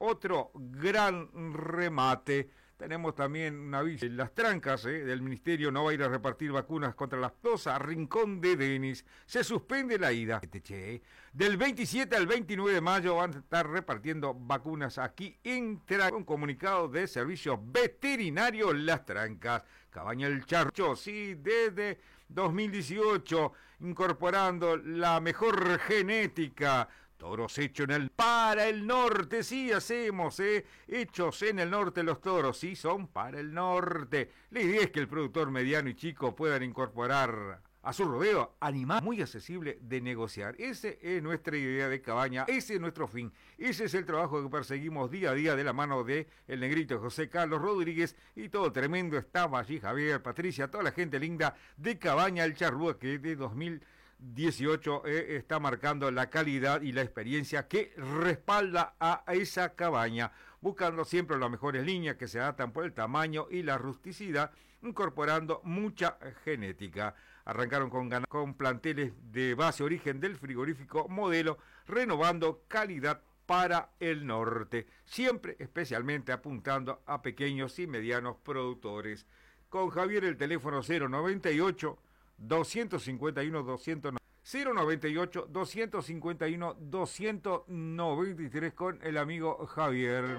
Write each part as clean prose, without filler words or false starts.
otro gran remate. Tenemos también un aviso. Las Trancas del Ministerio no va a ir a repartir vacunas contra la aftosa. Rincón de Denis. Se suspende la ida. Del 27 al 29 de mayo van a estar repartiendo vacunas aquí en Trancas. Un comunicado de Servicios Veterinarios Las Trancas. Cabaña El Charro. Sí, desde 2018, incorporando la mejor genética. Toros hechos para el norte, sí hacemos, hechos en el norte los toros, sí son para el norte. La idea es que el productor mediano y chico puedan incorporar a su rodeo animal muy accesible de negociar. Esa es nuestra idea de Cabaña, ese es nuestro fin, ese es el trabajo que perseguimos día a día de la mano de el negrito José Carlos Rodríguez y todo tremendo estaba allí Javier, Patricia, toda la gente linda de Cabaña El Charrúa que de 2018 está marcando la calidad y la experiencia que respalda a esa cabaña, buscando siempre las mejores líneas que se adaptan por el tamaño y la rusticidad, incorporando mucha genética. Arrancaron con planteles de base origen del frigorífico modelo, renovando calidad para el norte, siempre especialmente apuntando a pequeños y medianos productores. Con Javier el teléfono 098 251 200 098 251 293 con el amigo Javier.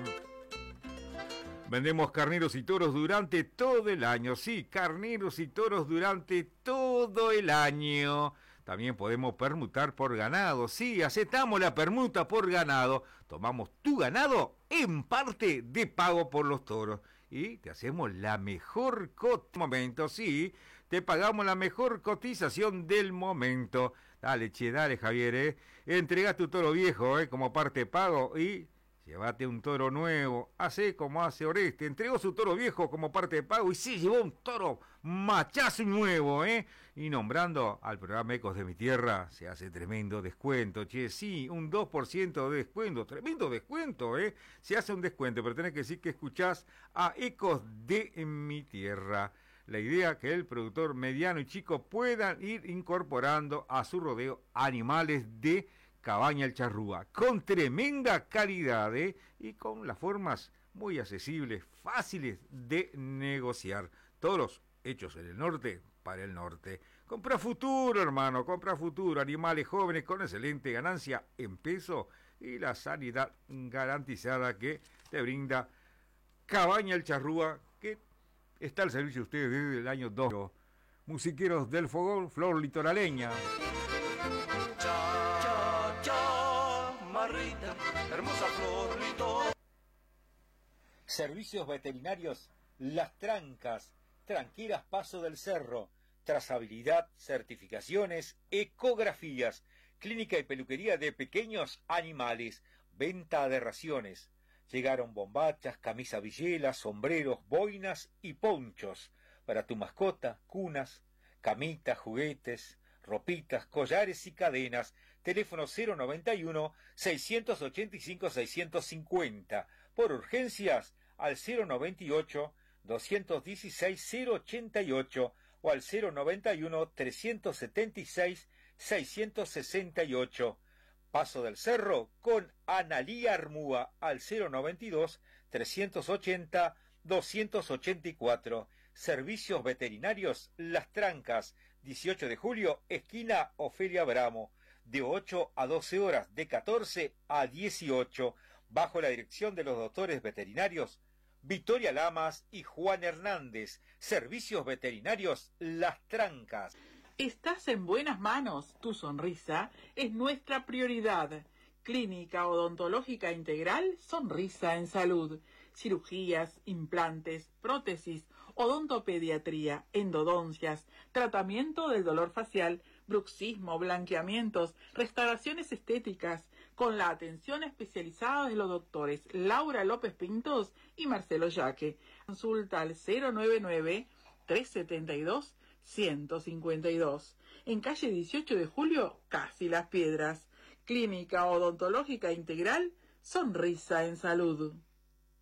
Vendemos carneros y toros durante todo el año. Sí, carneros y toros durante todo el año. También podemos permutar por ganado. Sí, aceptamos la permuta por ganado. Tomamos tu ganado en parte de pago por los toros. Y te hacemos la mejor momento, sí. Te pagamos la mejor cotización del momento. Dale, che, dale, Javier, Entrega tu toro viejo, como parte de pago y llévate un toro nuevo. Hace como hace Oreste. Entregó su toro viejo como parte de pago y sí, llevó un toro machazo nuevo, Y nombrando al programa Ecos de mi Tierra, se hace tremendo descuento, che. Sí, un 2% de descuento. Tremendo descuento, Se hace un descuento, pero tenés que decir que escuchás a Ecos de mi Tierra. La idea es que el productor mediano y chico puedan ir incorporando a su rodeo animales de Cabaña El Charrúa, con tremenda calidad y con las formas muy accesibles, fáciles de negociar. Todos hechos en el norte, para el norte. Compra futuro, hermano, compra futuro. Animales jóvenes con excelente ganancia en peso y la sanidad garantizada que te brinda Cabaña El Charrúa, que está al servicio de ustedes desde el año 2. Musiqueros del Fogón, Flor Litoraleña. Marrita, hermosa flor litoraleña. Servicios veterinarios Las Trancas, Tranqueras Paso del Cerro, trazabilidad, certificaciones, ecografías, clínica y peluquería de pequeños animales, venta de raciones. Llegaron bombachas, camisa villelas, sombreros, boinas y ponchos para tu mascota, cunas, camitas, juguetes, ropitas, collares y cadenas. Teléfono 091-685-650. Por urgencias al 098-216-088 o al 091-376-668. Paso del Cerro con Analía Armúa al 092-380-284. Servicios veterinarios Las Trancas, 18 de julio, esquina Ofelia Bramo, de 8 a 12 horas, de 14 a 18, bajo la dirección de los doctores veterinarios Victoria Lamas y Juan Hernández. Servicios veterinarios Las Trancas. Estás en buenas manos. Tu sonrisa es nuestra prioridad. Clínica Odontológica Integral Sonrisa en Salud. Cirugías, implantes, prótesis, odontopediatría, endodoncias, tratamiento del dolor facial, bruxismo, blanqueamientos, restauraciones estéticas, con la atención especializada de los doctores Laura López Pintos y Marcelo Yaque. Consulta al 099-372-152. En calle 18 de Julio, Casi Las Piedras. Clínica Odontológica Integral, Sonrisa en Salud.